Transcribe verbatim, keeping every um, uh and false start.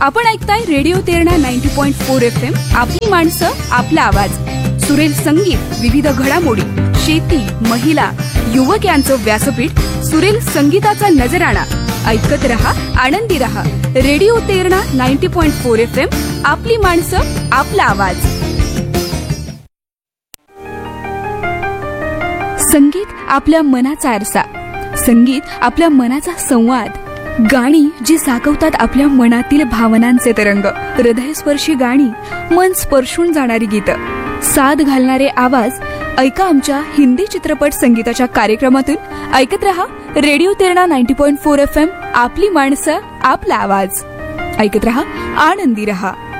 आपण ऐकताय radio Terna ninety point four F M. आपली माणसं, आपला आवाज. सुरेल संगीत, विविध घडामोडी, शेती, महिला, युवक यांचं व्यासपीठ. सुरेल संगीताचा नजराणा. ऐकत रहा, आनंदी रहा. Radio Terna ninety point four F M. आपली माणसं, आपला आवाज. संगीत आपल्या मनाचा आरसा. संगीत आपल्या मनाचा संवाद. गाणी जी साकवतात आपल्या मनातील भावनांचे तरंग. हृदयस्पर्शी गाणी, मन स्पर्शून जाणारी गीतं, साद घालणारे आवाज. ऐका आमच्या हिंदी चित्रपट संगीताच्या कार्यक्रमातून. ऐकत रहा radio Terna ninety point four F M. आपली माणसं, आपला आवाज. ऐकत रहा, आनंदी रहा.